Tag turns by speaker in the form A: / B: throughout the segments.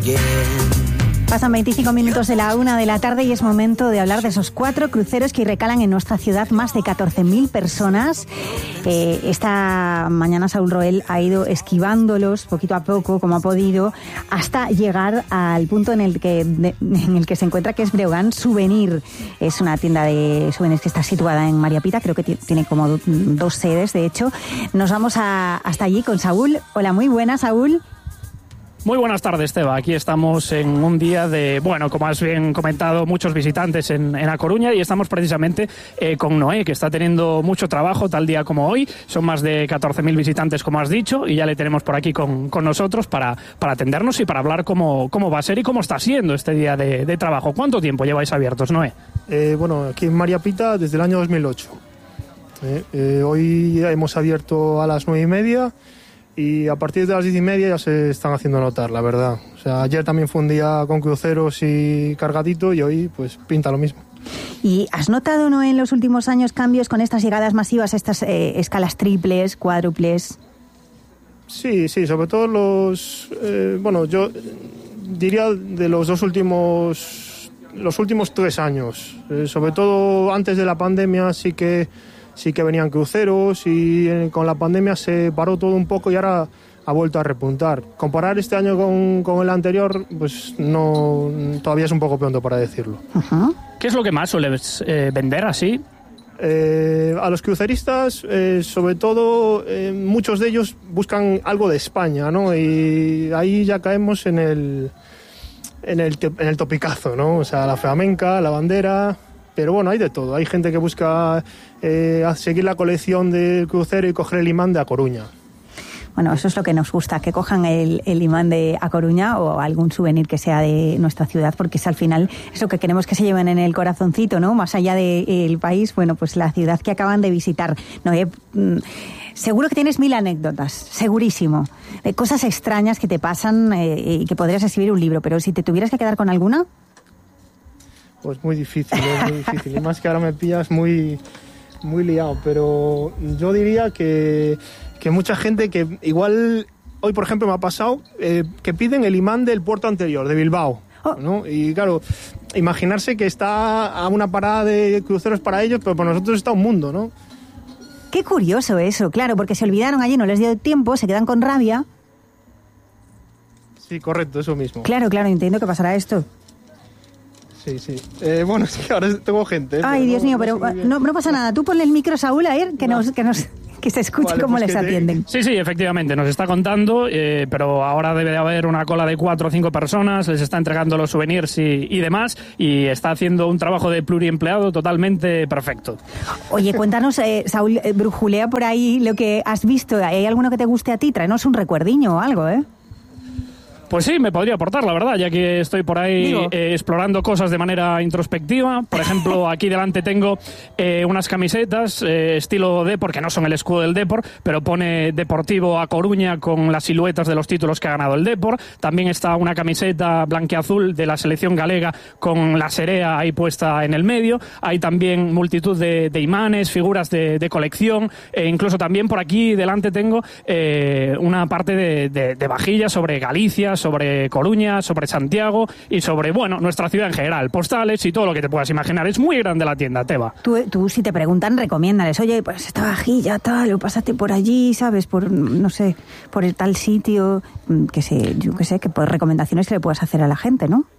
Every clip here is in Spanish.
A: Pasan 25 minutos de la 1 de la tarde y es momento de hablar de esos 4 cruceros que recalan en nuestra ciudad, más de 14.000 personas. Esta mañana Saúl Roel ha ido esquivándolos poquito a poco, como ha podido, hasta llegar al punto en el que se encuentra, que es Breogán Souvenir. Es una tienda de souvenirs que está situada en María Pita, creo que tiene como 2 sedes, de hecho. Nos vamos hasta allí con Saúl. Hola, muy buenas, Saúl.
B: Muy buenas tardes, Teba. Aquí estamos en un día de, bueno, como has bien comentado, muchos visitantes en A Coruña, y estamos precisamente con Noé, que está teniendo mucho trabajo tal día como hoy. Son más de 14.000 visitantes, como has dicho, y ya le tenemos por aquí con nosotros para atendernos y para hablar cómo va a ser y cómo está siendo este día de trabajo. ¿Cuánto tiempo lleváis abiertos, Noé?
C: Bueno, aquí en María Pita desde el año 2008. Hoy hemos abierto a las 9:30. Y a partir de las 10:30 ya se están haciendo notar, la verdad. O sea, ayer también fue un día con cruceros y cargadito, y hoy pues pinta lo mismo.
A: ¿Y has notado, no, en los últimos años cambios con estas llegadas masivas, estas escalas triples, cuádruples?
C: Sí, sobre todo bueno, yo diría de los últimos 3 años. Sobre todo antes de la pandemia sí que venían cruceros, y con la pandemia se paró todo un poco y ahora ha vuelto a repuntar. Comparar este año con el anterior, pues no, todavía es un poco pronto para decirlo.
A: Uh-huh.
B: ¿Qué es lo que más sueles vender así?
C: A los cruceristas, sobre todo, muchos de ellos buscan algo de España, ¿no? Y ahí ya caemos en el topicazo, ¿no? O sea, la flamenca, la bandera. Pero bueno, hay de todo. Hay gente que busca seguir la colección del crucero y coger el imán de A Coruña.
A: Bueno, eso es lo que nos gusta, que cojan el imán de A Coruña o algún souvenir que sea de nuestra ciudad, porque es al final es lo que queremos que se lleven en el corazoncito, ¿no? Más allá del país, bueno, pues la ciudad que acaban de visitar. No, seguro que tienes 1000 anécdotas, segurísimo, de cosas extrañas que te pasan y que podrías escribir un libro, pero si te tuvieras que quedar con alguna...
C: Pues muy difícil. Y más que ahora me pillas muy liado. Pero yo diría que mucha gente que igual... Hoy, por ejemplo, me ha pasado que piden el imán del puerto anterior, de Bilbao, ¿no? Y claro, imaginarse que está a una parada de cruceros para ellos, pero para nosotros está un mundo, ¿no?
A: Qué curioso eso, claro, porque se olvidaron allí, no les dio tiempo, se quedan con rabia.
C: Sí, correcto, eso mismo.
A: Claro, entiendo que pasará esto.
C: Sí. Bueno, es que ahora tengo gente.
A: Ay, Dios mío, pero no pasa nada. Tú ponle el micro, Saúl, a ver, que se escuche, vale, cómo pues les atienden.
B: Sí, efectivamente, nos está contando, pero ahora debe de haber una cola de 4 o 5 personas, les está entregando los souvenirs y demás, y está haciendo un trabajo de pluriempleado totalmente perfecto.
A: Oye, cuéntanos, Saúl, brujulea por ahí lo que has visto. ¿Hay alguno que te guste a ti? Tráenos un recuerdiño o algo, ¿eh?
B: Pues sí, me podría aportar, la verdad, ya que estoy por ahí explorando cosas de manera introspectiva. Por ejemplo, aquí delante tengo unas camisetas estilo Depor, que no son el escudo del Depor, pero pone Deportivo A Coruña con las siluetas de los títulos que ha ganado el Depor. También está una camiseta blanqueazul de la selección galega con la serea ahí puesta en el medio. Hay también multitud de imanes, figuras de colección. Incluso también por aquí delante tengo una parte de vajillas sobre Galicia, sobre Coruña, sobre Santiago y sobre, bueno, nuestra ciudad en general, postales y todo lo que te puedas imaginar. Es muy grande la tienda, Teba.
A: Tú si te preguntan, recomiéndales, oye, pues esta vajilla, tal, o pásate por allí, ¿sabes? Por, no sé, por el tal sitio, yo qué sé, que por recomendaciones que le puedas hacer a la gente, ¿no?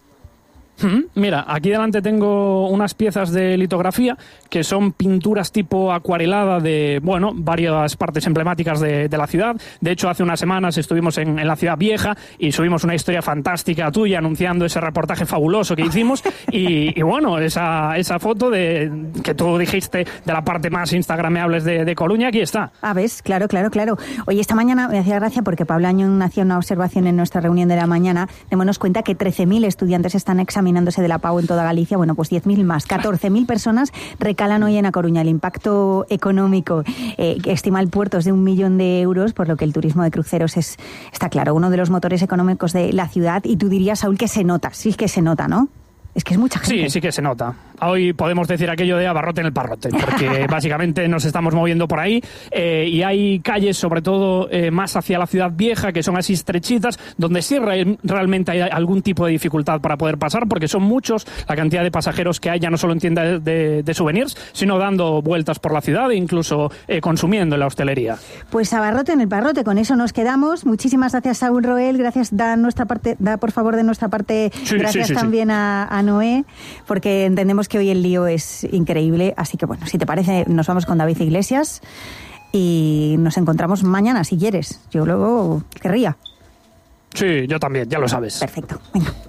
B: Mira, aquí delante tengo unas piezas de litografía que son pinturas tipo acuarelada de, bueno, varias partes emblemáticas de la ciudad. De hecho, hace unas semanas estuvimos en la ciudad vieja y subimos una historia fantástica tuya anunciando ese reportaje fabuloso que hicimos y bueno, esa foto de que tú dijiste de la parte más instagrameables de Coruña, aquí está.
A: Ah, ¿ves? Claro. Oye, esta mañana me hacía gracia porque Pablo Añón hacía una observación en nuestra reunión de la mañana. Démonos cuenta que 13.000 estudiantes están examinados de la PAU en toda Galicia. Bueno, pues 10.000 más. 14.000 personas recalan hoy en A Coruña. El impacto económico que estima el puerto es de 1 millón de euros, por lo que el turismo de cruceros está claro, uno de los motores económicos de la ciudad. Y tú dirías, Saúl, que se nota. Sí que se nota, ¿no? Es que es mucha gente.
B: Sí que se nota. hoy podemos decir aquello de abarrote en el parrote, porque básicamente nos estamos moviendo por ahí y hay calles, sobre todo más hacia la ciudad vieja, que son así estrechitas, donde sí realmente hay algún tipo de dificultad para poder pasar, porque son muchos la cantidad de pasajeros que hay, ya no solo en tiendas de souvenirs, sino dando vueltas por la ciudad e incluso consumiendo en la hostelería.
A: Pues abarrote en el parrote, con eso nos quedamos. Muchísimas gracias, Saúl Roel, gracias, da por favor de nuestra parte, gracias también a Noé, porque entendemos que hoy el lío es increíble, así que bueno, si te parece, nos vamos con David Iglesias y nos encontramos mañana, si quieres. Yo luego querría.
B: Sí, yo también, ya lo sabes.
A: Perfecto, venga.